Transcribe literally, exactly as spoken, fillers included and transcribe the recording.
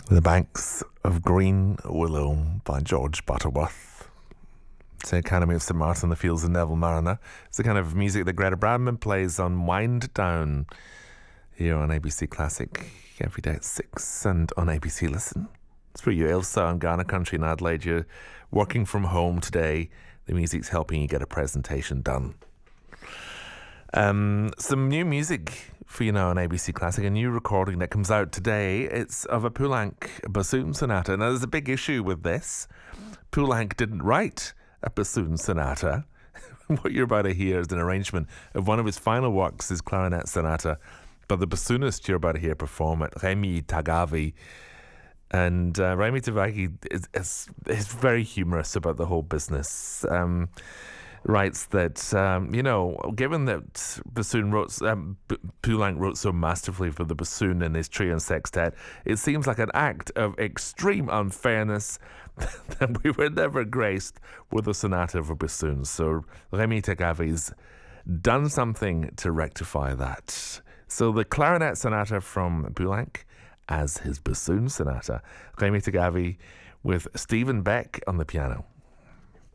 The Banks of Green Willow by George Butterworth. It's the Academy of Saint Martin, the Fields of Neville Mariner. It's the kind of music that Greta Bradman plays on Wind Down here on A B C Classic every day at six and on A B C Listen. It's for you, Ailsa, on Ghana Country in Adelaide. You're working from home today. The music's helping you get a presentation done. Um, some new music for you now on A B C Classic, a new recording that comes out today. It's of a Poulenc bassoon sonata. Now, there's a big issue with this. Poulenc didn't write a bassoon sonata. What you're about to hear is an arrangement of one of his final works, his clarinet sonata, but the bassoonist you're about to hear perform it, Rémi Tagavi. And uh, Rémi Tagavi is, is, is very humorous about the whole business. Um... writes that, um, you know, given that bassoon wrote, um, Poulenc wrote so masterfully for the bassoon in his trio and sextet, it seems like an act of extreme unfairness that we were never graced with a sonata for bassoon. So Rémi Tagavi's done something to rectify that. So the clarinet sonata from Poulenc as his bassoon sonata. Rémi Tagavi with Stephen Beck on the piano.